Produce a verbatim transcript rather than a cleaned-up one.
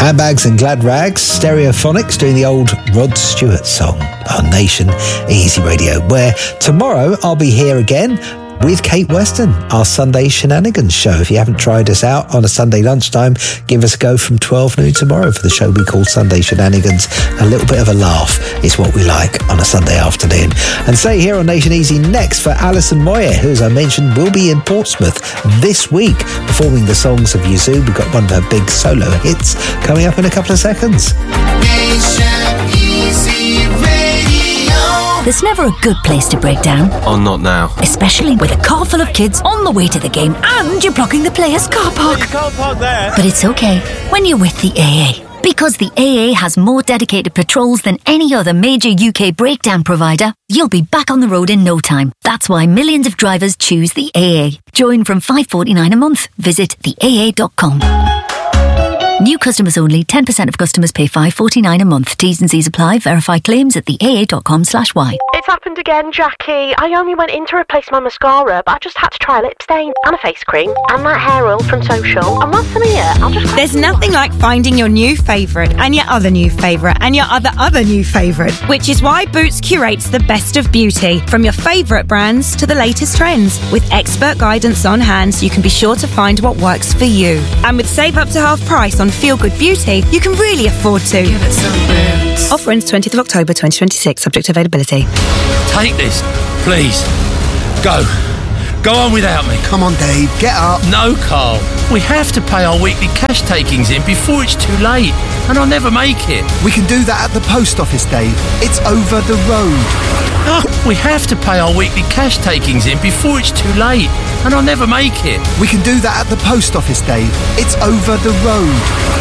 Handbags and Glad Rags, Stereophonics doing the old Rod Stewart song on Nation Easy Radio, where tomorrow I'll be here again with Kate Weston, our Sunday Shenanigans show. If you haven't tried us out on a Sunday lunchtime, give us a go from twelve noon tomorrow for the show we call Sunday Shenanigans. A little bit of a laugh is what we like on a Sunday afternoon. And stay here on Nation Easy next for Alison Moyer, who, as I mentioned, will be in Portsmouth this week performing the songs of Yazoo. We've got one of her big solo hits coming up in a couple of seconds. Nation Easy Radio. There's never a good place to break down. Oh, not now. Especially with a car full of kids on the way to the game and you're blocking the players' car park. You can't park there. But it's okay when you're with the A A. Because the A A has more dedicated patrols than any other major U K breakdown provider, you'll be back on the road in no time. That's why millions of drivers choose the A A. Join from five dollars forty-nine a month. Visit the A A dot com. New customers only. ten percent of customers pay five dollars forty-nine a month. T's and C's apply. Verify claims at the A A dot com slash Y. It's happened again, Jackie. I only went in to replace my mascara, but I just had to try a lip stain and a face cream and that hair oil from Social. And once I'm here, I'll just... There's nothing like finding your new favourite and your other new favourite and your other other new favourite, which is why Boots curates the best of beauty, from your favourite brands to the latest trends. With expert guidance on hand, so you can be sure to find what works for you. And with save up to half price on Feel Good Beauty, you can really afford to. Give it some Boots. Offer ends twentieth of October twenty twenty-six, subject to availability. Take this, please. Go. Go on without me. Come on, Dave, get up. No, Carl. We have to pay our weekly cash takings in before it's too late, and I'll never make it. We can do that at the post office, Dave. It's over the road. Oh, we have to pay our weekly cash takings in before it's too late, and I'll never make it. We can do that at the post office, Dave. It's over the road.